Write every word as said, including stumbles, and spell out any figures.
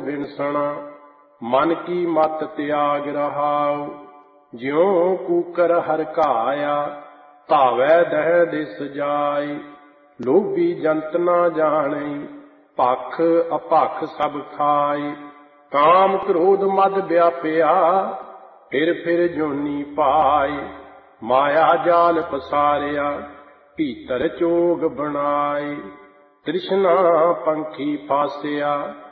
ਵਿਣਸਣਾ, ਮਨ ਕੀ ਮਤ ਤਿਆਗ ਰਹਾਉ। ਜਿਉ ਕੂਕਰ ਹਰਕਾਇਆ, ਧਾਵੈ ਦਹਿ ਦਿਸ ਜਾਇ। ਲੋਭੀ ਜੰਤ ਨਾ ਜਾਣੈ, ਭਖ ਅਭਖ ਸਭ ਖਾਇ। ਕਾਮ ਕ੍ਰੋਧ ਮਦ ਵਿਆਪਿਆ, ਫਿਰ ਫਿਰ ਜੋਨੀ ਪਾਇ। ਮਾਇਆ ਜਾਲ ਪਸਾਰਿਆ, ਭੀਤਰ ਚੋਗ ਬਣਾਇ। ਤ੍ਰਿਸ਼ਨਾ ਪੰਖੀ ਫਾਸਿਆ,